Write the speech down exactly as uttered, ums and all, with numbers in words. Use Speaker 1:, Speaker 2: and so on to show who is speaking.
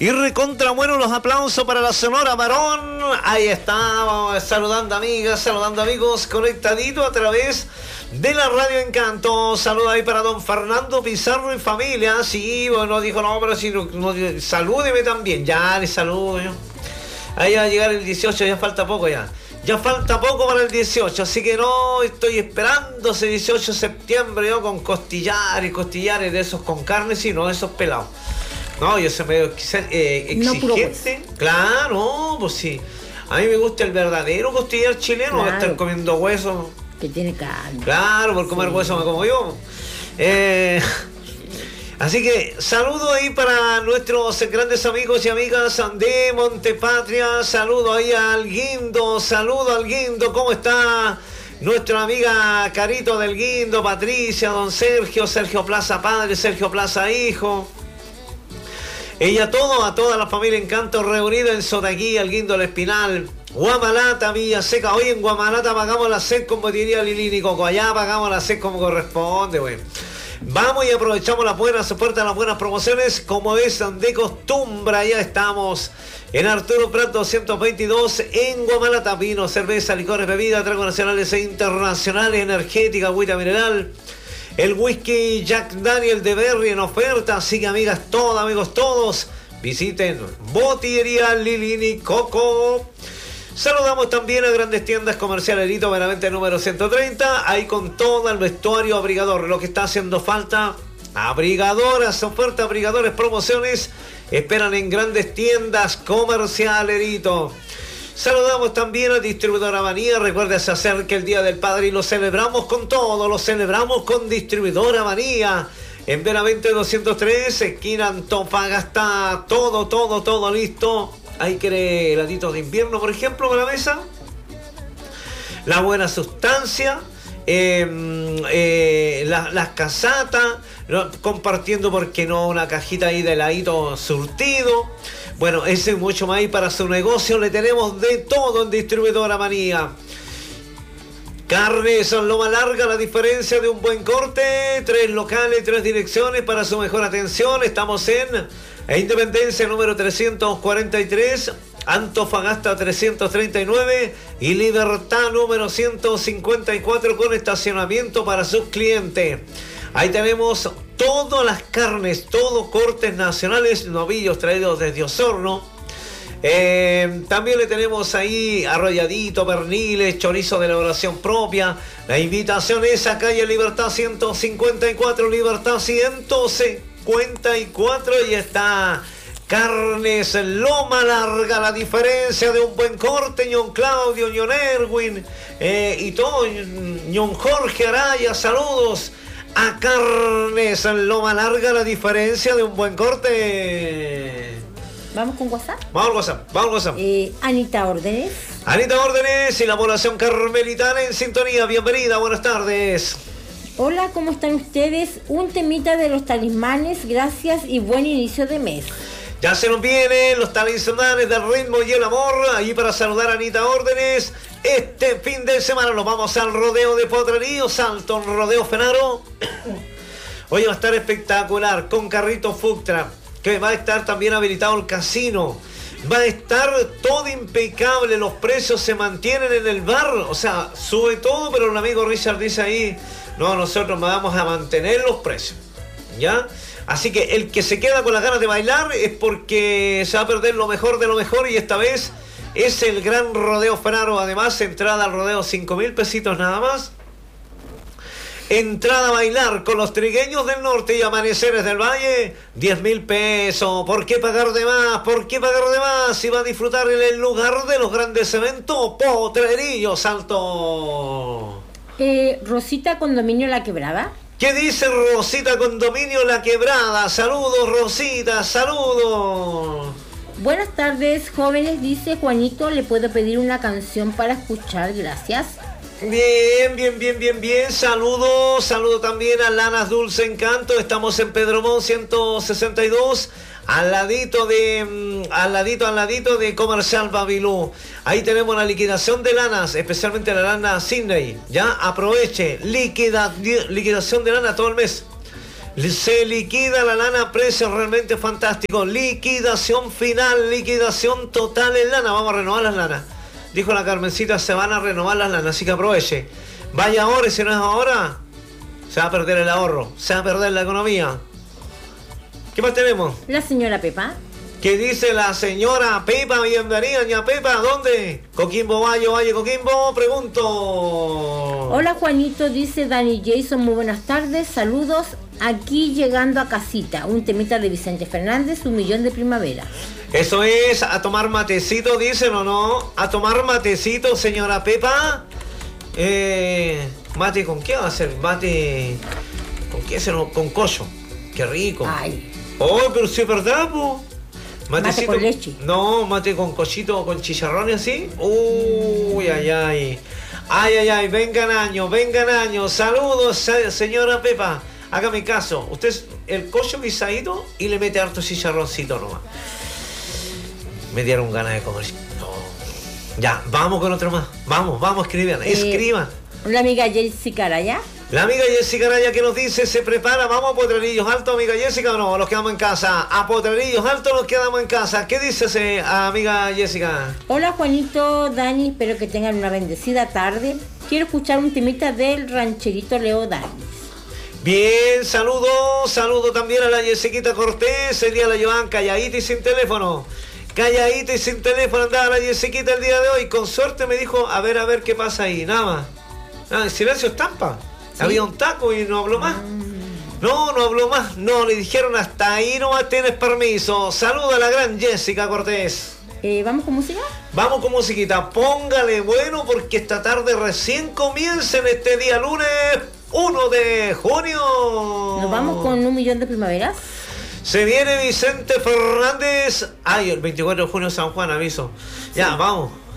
Speaker 1: Y recontra bueno los aplausos para la Sonora Varón. Ahí está, saludando amigas, saludando amigos, conectadito a través de la Radio Encanto. Saludo ahí para don Fernando Pizarro y familia. Sí, bueno, dijo no, pero si no, no, salúdeme también. Ya, le saludo yo. Ahí va a llegar el dieciocho, ya falta poco ya. Ya falta poco para el dieciocho, así que no estoy esperando ese dieciocho de septiembre yo con costillares, costillares de esos con carne, sino esos pelados. No, yo soy medio eh, exigente. No, claro, pues sí. A mí me gusta el verdadero costillar chileno, claro. Estar comiendo huesos.
Speaker 2: Que tiene carne.
Speaker 1: Claro, por comer sí. Huesos me como yo. Eh... Así que saludo ahí para nuestros grandes amigos y amigas de Montepatria. Saludo ahí al Guindo, saludo al Guindo. ¿Cómo está nuestra amiga Carito del Guindo, Patricia, don Sergio, Sergio Plaza Padre, Sergio Plaza Hijo? Ella todo, a toda la familia Encanto reunida en Sotaquí, al Guindo, el Espinal, Guamalata, Villa Seca. Hoy en Guamalata pagamos la sed como diría Lilini Coco. Allá pagamos la sed como corresponde, güey. Vamos y aprovechamos las buenas ofertas, las buenas promociones, como es de costumbre. Ya estamos en Arturo Prat doscientos veintidós, en Guamalata. Vino, cerveza, licores, bebidas, tragos nacionales e internacionales, energética, agüita mineral. El whisky Jack Daniel de Berry en oferta. Así que amigas todas, amigos todos, visiten Botillería Lilini Coco. Saludamos también a Grandes Tiendas Comerciales Lito Benavente número ciento treinta, ahí con todo el vestuario abrigador, lo que está haciendo falta, abrigadoras, ofertas, abrigadores, promociones, esperan en Grandes Tiendas Comerciales Lito. Saludamos también a Distribuidora Manía. Recuerde, se acerca el Día del Padre y lo celebramos con todo, lo celebramos con Distribuidora Manía. En Benavente doscientos tres, esquina Antofagasta, todo, todo, todo listo. Hay que heladitos de invierno, por ejemplo, con la mesa. La buena sustancia. Eh, eh, la, las casatas. ¿No? Compartiendo, ¿por qué no? Una cajita ahí de heladito surtido. Bueno, ese y mucho más ahí para su negocio. Le tenemos de todo en Distribuidora Manía. Carnes son Loma Larga, la diferencia de un buen corte. Tres locales, tres direcciones para su mejor atención. Estamos en Independencia número trescientos cuarenta y tres, Antofagasta trescientos treinta y nueve y Libertad número ciento cincuenta y cuatro con estacionamiento para sus clientes. Ahí tenemos todas las carnes, todos cortes nacionales, novillos traídos desde Osorno. Eh, también le tenemos ahí arrolladito, perniles, chorizo de elaboración propia. La invitación es a calle Libertad ciento cincuenta y cuatro, Libertad ciento cincuenta y cuatro, y está Carnes Loma Larga, la diferencia de un buen corte. Ñon Claudio, Ñon Erwin eh, y todo, Ñon Jorge Araya, saludos a Carnes Loma Larga, la diferencia de un buen corte.
Speaker 2: ¿Vamos con WhatsApp?
Speaker 1: Vamos al WhatsApp, vamos al WhatsApp.
Speaker 2: Eh, Anita Órdenes.
Speaker 1: Anita Órdenes y la población carmelitana en sintonía. Bienvenida, buenas tardes.
Speaker 2: Hola, ¿cómo están ustedes? Un temita de los talismanes, gracias y buen inicio de mes.
Speaker 1: Ya se nos vienen los talismanes del ritmo y el amor. Ahí para saludar a Anita Órdenes. Este fin de semana nos vamos al rodeo de Potrerío, Salto, Rodeo Fenaro. Hoy va a estar espectacular, con carrito Fuctra, que va a estar también habilitado el casino. Va a estar todo impecable, los precios se mantienen en el bar, o sea, sube todo, pero el amigo Richard dice ahí, no, nosotros vamos a mantener los precios, ¿ya? Así que el que se queda con las ganas de bailar es porque se va a perder lo mejor de lo mejor, y esta vez es el Gran Rodeo Fenaro. Además, entrada al rodeo cinco mil pesitos nada más. Entrada a bailar con los trigueños del norte y amaneceres del valle, diez mil pesos. ¿Por qué pagar de más? ¿Por qué pagar de más? Si va a disfrutar en el lugar de los grandes eventos, Potrerillo, Salto.
Speaker 2: Eh, Rosita Condominio La Quebrada.
Speaker 1: ¿Qué dice Rosita Condominio La Quebrada? Saludos, Rosita, saludos.
Speaker 2: Buenas tardes, jóvenes, dice Juanito, ¿le puedo pedir una canción para escuchar? Gracias.
Speaker 1: Bien, bien, bien, bien, bien. Saludos, saludo también a Lanas Dulce Encanto. Estamos en Pedro Mon ciento sesenta y dos, al ladito de, al ladito, al ladito de Comercial Babilú. Ahí tenemos la liquidación de lanas, especialmente la lana Sydney. Ya aproveche, liquida, liquidación de lana todo el mes. Se liquida la lana, precios realmente fantásticos. Liquidación final, liquidación total en lana. Vamos a renovar las lanas. Dijo la Carmencita, se van a renovar las lanas, así que aproveche. Vaya ahora y si no es ahora, se va a perder el ahorro, se va a perder la economía. ¿Qué más tenemos?
Speaker 2: La señora Pepa.
Speaker 1: ¿Qué dice la señora Pepa? Bienvenida, doña Pepa. ¿Dónde? Coquimbo, Valle, Valle, Coquimbo. Pregunto.
Speaker 2: Hola, Juanito, dice Dani Jason. Muy buenas tardes. Saludos. Aquí llegando a casita. Un temita de Vicente Fernández, Un millón de primavera.
Speaker 1: Eso es, a tomar matecito, dicen o no. A tomar matecito, señora Pepa. Eh, mate, ¿con qué va a hacer? Mate. ¿Con qué hacerlo? Con collo. Qué rico.
Speaker 2: Ay.
Speaker 1: Oh, pero si es verdad, po.
Speaker 2: Mate con leche.
Speaker 1: No, mate con collito o con chicharrones así. Uy, ay, ay. Ay, ay, ay. Vengan años, vengan años. Saludos, señora Pepa. Hágame caso. Usted el collo guisadito y le mete harto chicharroncito nomás. Me dieron ganas de comer. No. Ya, vamos con otro más. Vamos, vamos, escriban. Eh, escriban.
Speaker 2: La amiga Jessica Araya.
Speaker 1: La amiga Jessica Araya que nos dice, se prepara, vamos a Potrerillos Alto, amiga Jessica, o no, nos quedamos en casa. A Potrerillos Alto nos quedamos en casa. ¿Qué dice ese, amiga Jessica?
Speaker 2: Hola, Juanito, Dani, espero que tengan una bendecida tarde. Quiero escuchar un temita del rancherito Leo Dani.
Speaker 1: Bien, saludo, saludo también a la Jessiquita Cortés. El día la llevaban calladita y sin teléfono. Calladita y sin teléfono andaba la Jessiquita el día de hoy. Con suerte me dijo, a ver, a ver qué pasa ahí, nada más. Nada, en silencio estampa. ¿Sí? Había un taco y no habló más. No, no habló más. No, le dijeron hasta ahí nomás tienes permiso. Saluda a la gran Jessica Cortés.
Speaker 2: Eh, ¿Vamos con música?
Speaker 1: Vamos con musiquita. Póngale bueno porque esta tarde recién comienza en este día lunes uno de junio.
Speaker 2: Nos vamos con Un millón de primaveras.
Speaker 1: Se viene Vicente Fernández. Ay, el veinticuatro de junio San Juan, aviso. Ya, sí. Vamos.